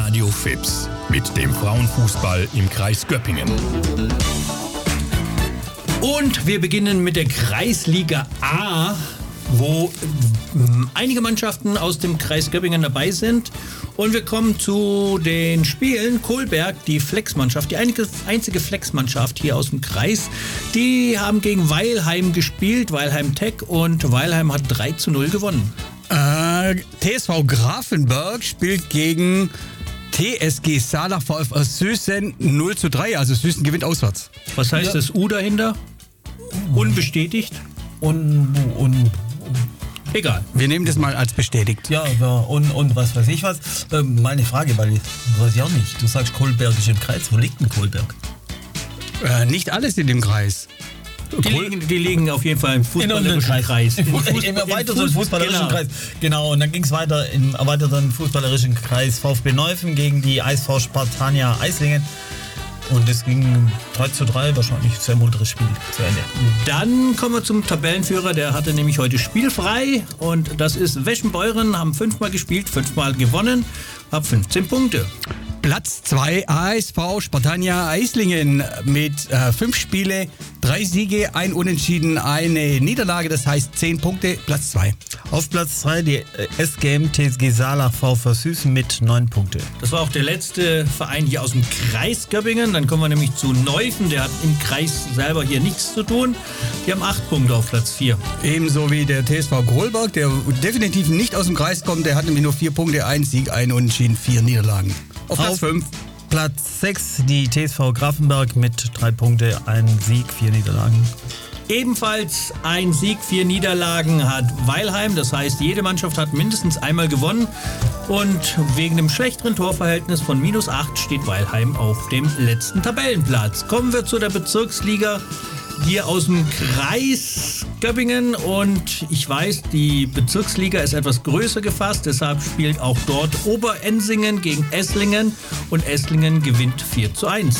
Radio FIPS mit dem Frauenfußball im Kreis Göppingen. Und wir beginnen mit der Kreisliga A, wo einige Mannschaften aus dem Kreis Göppingen dabei sind. Und wir kommen zu den Spielen. Kohlberg, die Flexmannschaft, die einzige Flexmannschaft hier aus dem Kreis, die haben gegen Weilheim gespielt, Weilheim Tech, und Weilheim hat 3:0 gewonnen. TSV Grafenberg spielt gegen TSG Saalach VfR Süßen 0:3, also Süßen gewinnt auswärts. Was heißt das U dahinter? Unbestätigt? Egal. Wir nehmen das mal als bestätigt. Ja, und was weiß ich was. Meine Frage, weil ich weiß ich auch nicht. Du sagst, Kohlberg ist im Kreis. Wo liegt denn Kohlberg? Nicht alles in dem Kreis. Die liegen auf jeden Fall im fußballerischen Kreis. Im erweiterten fußballerischen Kreis. Genau, und dann ging es weiter im erweiterten fußballerischen Kreis VfB Neuffen gegen die ISV Spartania Eislingen. Und es ging 3:3, wahrscheinlich ein sehr munteres Spiel zu Ende. Dann kommen wir zum Tabellenführer, der hatte nämlich heute spielfrei. Und das ist Weschenbeuren, haben 5-mal gespielt, 5-mal gewonnen, haben 15 Punkte. Platz 2 ASV Spartania Eislingen mit 5 Spiele, 3 Siege, 1 Unentschieden, 1 Niederlage, das heißt 10 Punkte, Platz 2. Auf Platz 3 die SGM TSG Saalach VfR Süßen mit 9 Punkte. Das war auch der letzte Verein hier aus dem Kreis Göppingen. Dann kommen wir nämlich zu Neuffen, der hat im Kreis selber hier nichts zu tun. Die haben 8 Punkte auf Platz 4. Ebenso wie der TSV Kohlberg, der definitiv nicht aus dem Kreis kommt, der hat nämlich nur 4 Punkte, 1 Sieg, 1 Unentschieden, 4 Niederlagen. Auf Platz 5. Platz 6 die TSV Grafenberg mit 3 Punkte, 1 Sieg, 4 Niederlagen. Ebenfalls ein Sieg, 4 Niederlagen hat Weilheim. Das heißt, jede Mannschaft hat mindestens einmal gewonnen. Und wegen dem schlechteren Torverhältnis von -8 steht Weilheim auf dem letzten Tabellenplatz. Kommen wir zu der Bezirksliga hier aus dem Kreis Göppingen. Und ich weiß, die Bezirksliga ist etwas größer gefasst. Deshalb spielt auch dort Oberensingen gegen Esslingen. Und Esslingen gewinnt 4:1.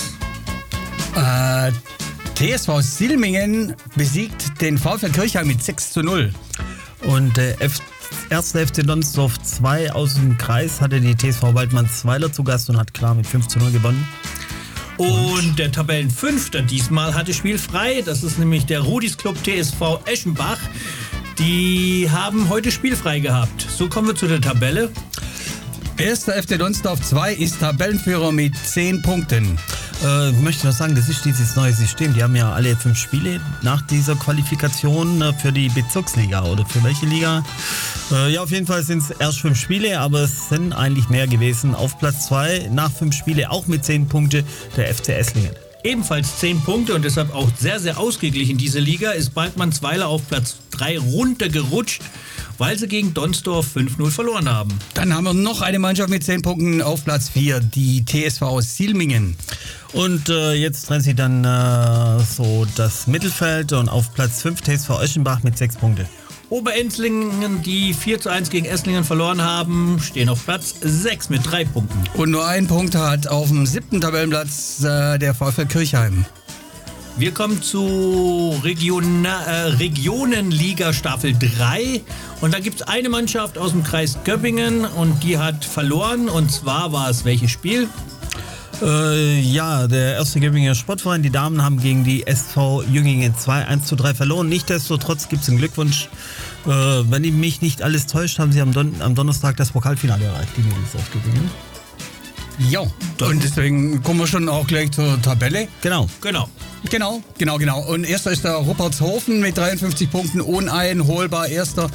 TSV Silmingen besiegt den VfL Kirchheim mit 6:0. Und der erste FC Donsdorf 2 aus dem Kreis hatte die TSV Waldmannsweiler zu Gast und hat klar mit 5:0 gewonnen. Und der Tabellenfünfter diesmal hatte spielfrei. Das ist nämlich der Rudis Club TSV Eschenbach. Die haben heute spielfrei gehabt. So kommen wir zu der Tabelle. Erster FC Donsdorf 2 ist Tabellenführer mit 10 Punkten. Ich möchte noch sagen, das ist dieses neue System. Die haben ja alle 5 Spiele nach dieser Qualifikation für die Bezirksliga. Oder für welche Liga? Ja, auf jeden Fall sind es erst 5 Spiele, aber es sind eigentlich mehr gewesen. Auf Platz 2 nach 5 Spiele auch mit 10 Punkte der FC Esslingen. Ebenfalls 10 Punkte und deshalb auch sehr, sehr ausgeglichen. Diese Liga ist Waldmannsweiler auf Platz 3 runtergerutscht, weil sie gegen Donsdorf 5:0 verloren haben. Dann haben wir noch eine Mannschaft mit 10 Punkten auf Platz 4, die TSV Silmingen. Und jetzt trennt sich dann so das Mittelfeld und auf Platz 5 TSV Eschenbach mit 6 Punkte. Oberenslingen, die 4:1 gegen Esslingen verloren haben, stehen auf Platz 6 mit 3 Punkten. Und nur 1 Punkt hat auf dem 7. Tabellenplatz der VfL Kirchheim. Wir kommen zu Regionenliga Staffel 3 und da gibt es eine Mannschaft aus dem Kreis Göppingen und die hat verloren, und zwar war es welches Spiel? Ja, der erste Göppinger Sportverein, die Damen haben gegen die SV Jüngingen 2 1:3 verloren. Nichtsdestotrotz gibt es einen Glückwunsch. Wenn mich nicht alles täuscht, haben sie am Donnerstag das Pokalfinale erreicht, die Mädels aus Göppingen. Ja, und deswegen kommen wir schon auch gleich zur Tabelle. Genau. Und erster ist der Ruppertshofen mit 53 Punkten, uneinholbar erster.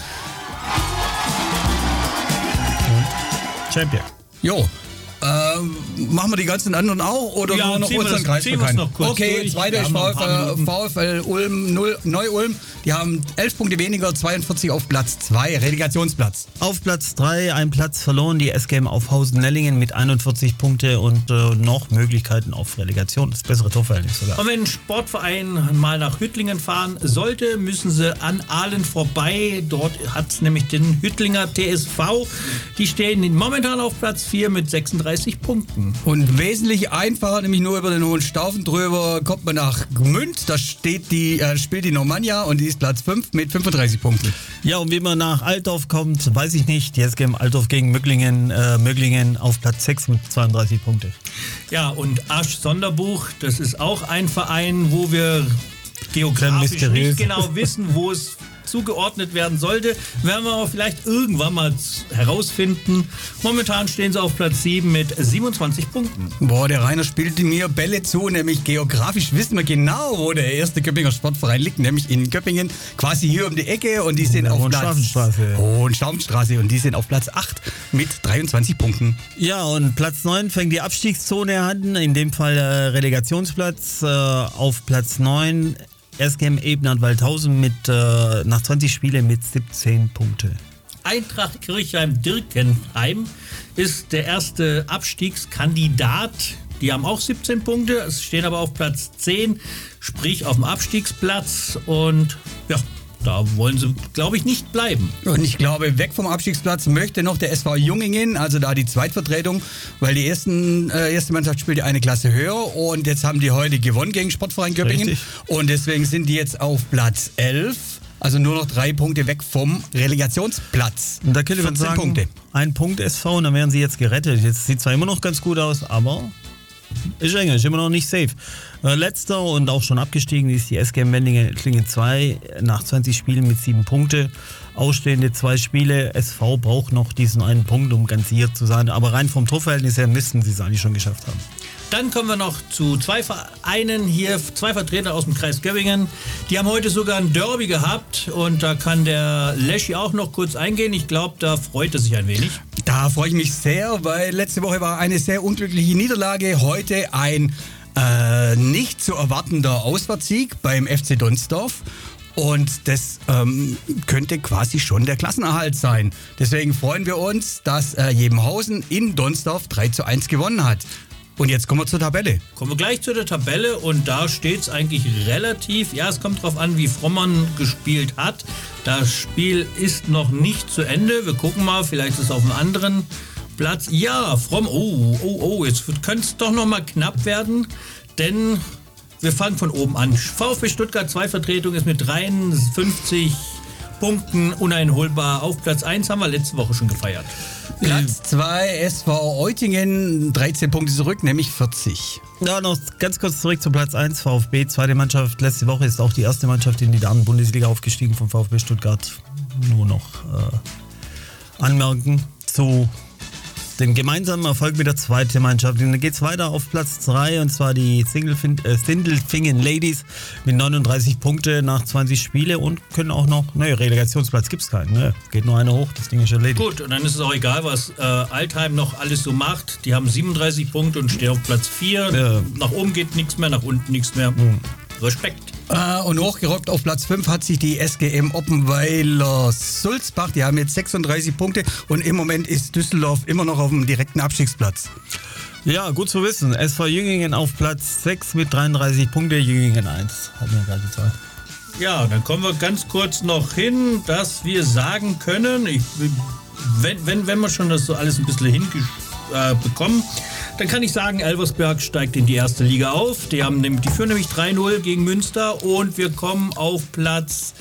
Champion. Jo. Machen wir die ganzen anderen auch oder Ja, nur noch ziehen wir unseren das- Kreis ziehen wir es bekannt? noch kurz Okay, durch. zweiter Wir ist haben noch ein paar Minuten. VfL Ulm, Neu-Ulm. Die haben 11 Punkte weniger, 42 auf Platz 2, Relegationsplatz. Auf Platz 3 ein Platz verloren, die SGM Aufhausen-Nellingen mit 41 Punkte und noch Möglichkeiten auf Relegation. Das bessere Torverhältnis sogar. Und wenn ein Sportverein mal nach Hüttlingen fahren sollte, müssen sie an Aalen vorbei. Dort hat es nämlich den Hüttlinger TSV. Die stehen momentan auf Platz 4 mit 36 32 Punkten. Und wesentlich einfacher, nämlich nur über den Hohenstaufen drüber, kommt man nach Gmünd. Da spielt die Normannia und die ist Platz 5 mit 35 Punkten. Ja, und wie man nach Altdorf kommt, weiß ich nicht. Die SGM Altdorf gegen Möglingen auf Platz 6 mit 32 Punkte. Ja, und Asch Sonderbuch, das ist auch ein Verein, wo wir geografisch nicht genau wissen, wo es zugeordnet werden sollte. Werden wir aber vielleicht irgendwann mal herausfinden. Momentan stehen sie auf Platz 7 mit 27 Punkten. Boah, der Rainer spielte mir Bälle zu, nämlich geografisch wissen wir genau, wo der erste Göppinger Sportverein liegt, nämlich in Göppingen, quasi hier um die Ecke und die sind auf Platz Hohenstaufenstraße und die sind auf Platz 8 mit 23 Punkten. Ja, und Platz 9 fängt die Abstiegszone an, in dem Fall Relegationsplatz auf Platz 9. SGM Ebenhardt-Waldhausen nach 20 Spielen mit 17 Punkte. Eintracht Kirchheim-Dirkenheim ist der erste Abstiegskandidat. Die haben auch 17 Punkte, stehen aber auf Platz 10, sprich auf dem Abstiegsplatz. Und ja, da wollen sie, glaube ich, nicht bleiben. Und ich glaube, weg vom Abstiegsplatz möchte noch der SV Jungingen, also da die Zweitvertretung, weil die erste Mannschaft spielt ja eine Klasse höher und jetzt haben die heute gewonnen gegen Sportverein Göppingen. Richtig. Und deswegen sind die jetzt auf Platz 11, also nur noch 3 Punkte weg vom Relegationsplatz. Und da könnte man sagen, Punkte. Ein Punkt SV und dann wären sie jetzt gerettet. Jetzt sieht zwar immer noch ganz gut aus, aber ist eng, ist immer noch nicht safe. Letzter und auch schon abgestiegen ist die SGM Wendlingen 2 nach 20 Spielen mit 7 Punkte. Ausstehende 2 Spiele. SV braucht noch diesen einen Punkt, um ganz sicher zu sein. Aber rein vom Torverhältnis her müssten sie es eigentlich schon geschafft haben. Dann kommen wir noch zu 2 Vereinen hier, 2 Vertreter aus dem Kreis Göppingen. Die haben heute sogar ein Derby gehabt und da kann der Leschi auch noch kurz eingehen. Ich glaube, da freut er sich ein wenig. Da freue ich mich sehr, weil letzte Woche war eine sehr unglückliche Niederlage. Heute ein nicht zu erwartender Auswärtssieg beim FC Donsdorf. Und das könnte quasi schon der Klassenerhalt sein. Deswegen freuen wir uns, dass Jebenhausen in Donsdorf 3:1 gewonnen hat. Und jetzt kommen wir zur Tabelle. Kommen wir gleich zu der Tabelle und da steht es eigentlich relativ, ja, es kommt drauf an, wie Frommern gespielt hat. Das Spiel ist noch nicht zu Ende. Wir gucken mal, vielleicht ist es auf einem anderen Platz. Ja, jetzt könnte es doch noch mal knapp werden, denn wir fangen von oben an. VfB Stuttgart 2 Vertretung ist mit 53 Punkten uneinholbar auf Platz 1, haben wir letzte Woche schon gefeiert. Platz 2 SV Eutingen, 13 Punkte zurück, nämlich 40. Ja, noch ganz kurz zurück zu Platz 1, VfB, zweite Mannschaft. Letzte Woche ist auch die erste Mannschaft in die Damen-Bundesliga aufgestiegen vom VfB Stuttgart. Nur noch anmerken zu den gemeinsamen Erfolg mit der zweiten Mannschaft. Und dann geht es weiter auf Platz 3 und zwar die Sindelfingen Ladies mit 39 Punkte nach 20 Spiele und können auch noch, Relegationsplatz gibt es keinen. Ne? Geht nur einer hoch, das Ding ist schon erledigt. Gut, und dann ist es auch egal, was Altheim noch alles so macht. Die haben 37 Punkte und stehen auf Platz 4. Ja. Nach oben geht nichts mehr, nach unten nichts mehr. Respekt. Und hochgerockt auf Platz 5 hat sich die SGM Oppenweiler Sulzbach. Die haben jetzt 36 Punkte und im Moment ist Düsseldorf immer noch auf dem direkten Abstiegsplatz. Ja, gut zu wissen. SV Jüngingen auf Platz 6 mit 33 Punkte, Jüngingen 1. Hat mir gerade gesagt. Ja, dann kommen wir ganz kurz noch hin, dass wir sagen können, wenn wir schon das so alles ein bisschen hinbekommen, dann kann ich sagen, Elversberg steigt in die erste Liga auf. Die führen nämlich 3:0 gegen Münster und wir kommen auf Platz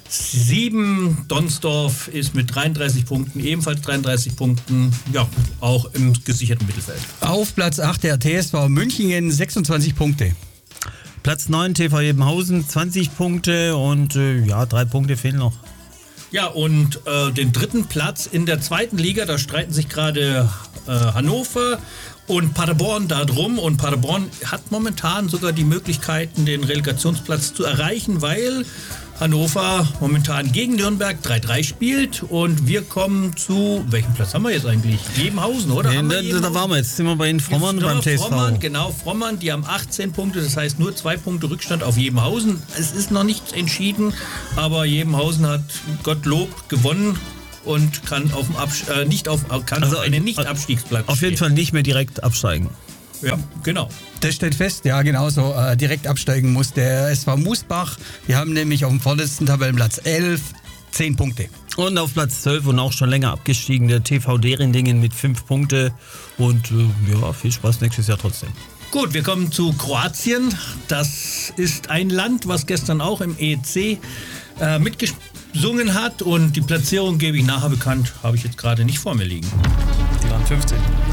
7. Donsdorf ist mit 33 Punkten, ebenfalls 33 Punkten, ja, auch im gesicherten Mittelfeld. Auf Platz 8 der TSV Münchingen, 26 Punkte. Platz 9 TV Jebenhausen, 20 Punkte und 3 Punkte fehlen noch. Ja, und den 3. Platz in der 2. Liga, da streiten sich gerade Hannover und Paderborn da drum. Und Paderborn hat momentan sogar die Möglichkeiten, den Relegationsplatz zu erreichen, weil Hannover momentan gegen Nürnberg 3:3 spielt. Und wir kommen zu, welchen Platz haben wir jetzt eigentlich? Jebenhausen, oder? Da waren wir jetzt, sind wir bei den Frommern beim TSV. Frommern, die haben 18 Punkte, das heißt nur 2 Punkte Rückstand auf Jebenhausen. Es ist noch nichts entschieden, aber Jebenhausen hat Gottlob gewonnen und kann auf einen Nicht-Abstiegsplatz auf jeden Fall nicht mehr direkt absteigen. Ja, genau. Das steht fest, ja, genauso. Direkt absteigen muss der SV Musbach. Die haben nämlich auf dem vorletzten Tabellenplatz 11 10 Punkte. Und auf Platz 12 und auch schon länger abgestiegen, der TV Derendingen mit 5 Punkte. Und ja, viel Spaß nächstes Jahr trotzdem. Gut, wir kommen zu Kroatien. Das ist ein Land, was gestern auch im EEC mitgesungen hat. Und die Platzierung gebe ich nachher bekannt, habe ich jetzt gerade nicht vor mir liegen. Die waren 15.